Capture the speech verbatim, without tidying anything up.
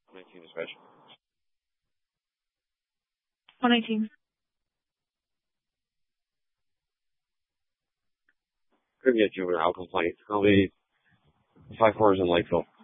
nineteen is special. one nineteen. Could be a juvenile complaint. I'll be five fours in Lakeville.